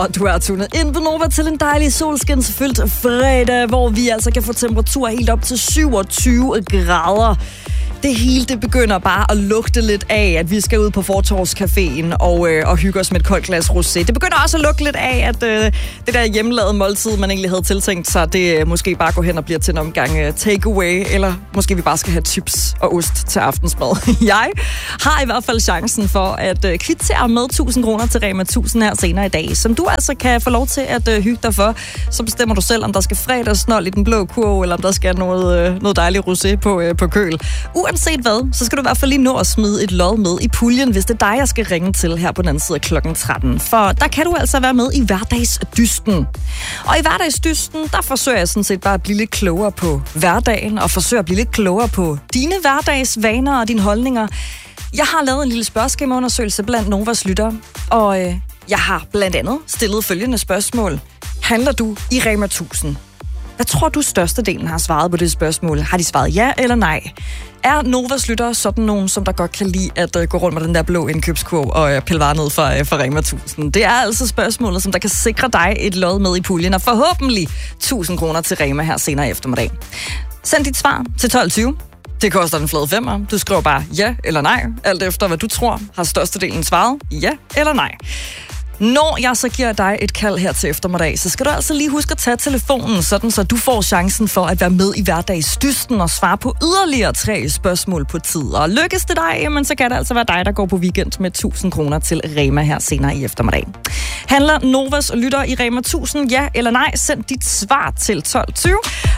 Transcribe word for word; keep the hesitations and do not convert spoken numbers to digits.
Og du er tunet ind på Nova til en dejlig solskinsfyldt fredag, hvor vi altså kan få temperatur helt op til syvogtyve grader. Det hele det begynder bare at lugte lidt af, at vi skal ud på Fortorvscaféen og, øh, og hygge os med et koldt glas rosé. Det begynder også at lugte lidt af, at øh, det der hjemmelavede måltid, man egentlig havde tiltænkt sig, det øh, måske bare går hen og bliver til en omgang øh, takeaway, eller måske vi bare skal have chips og ost til aftensmad. Jeg har i hvert fald chancen for at øh, kvittere med tusind kroner til Rema tusind her senere i dag, som du altså kan få lov til at øh, hygge dig for. Så bestemmer du selv, om der skal fredagssnold i den blå kurv, eller om der skal noget, øh, noget dejligt rosé på, øh, på køl. Uanset hvad, så skal du i hvert fald lige nå at smide et lod med i puljen, hvis det er dig, jeg skal ringe til her på den anden side af klokken tretten. For der kan du altså være med i hverdagsdysten. Og i hverdagsdysten, der forsøger jeg sådan set bare at blive lidt klogere på hverdagen, og forsøger at blive lidt klogere på dine hverdagsvaner og dine holdninger. Jeg har lavet en lille spørgeskemaundersøgelse blandt Novas lyttere, og øh, jeg har blandt andet stillet følgende spørgsmål. Handler du i Rema tusind? Hvad tror du størstedelen har svaret på det spørgsmål? Har de svaret ja eller nej? Er Novas lyttere sådan nogen, som der godt kan lide at uh, gå rundt med den der blå indkøbskurv og uh, pille varer ned fra, uh, fra Rema tusind? Det er altså spørgsmålet, som der kan sikre dig et lod med i puljen, og forhåbentlig tusind kroner til Rema her senere i eftermiddag. Send dit svar til tolv tyve. Det koster en flade femmer. Du skriver bare ja eller nej, alt efter hvad du tror. Har størstedelen svaret ja eller nej? Når jeg så giver dig et kald her til eftermiddag, så skal du altså lige huske at tage telefonen, sådan så du får chancen for at være med i hverdagsdysten og svare på yderligere tre spørgsmål på tid. Og lykkes det dig, jamen, så kan det altså være dig, der går på weekend med tusind kroner til Rema her senere i eftermiddag. Handler Novas lytter i Rema tusind ja eller nej? Send dit svar til tolv tyve.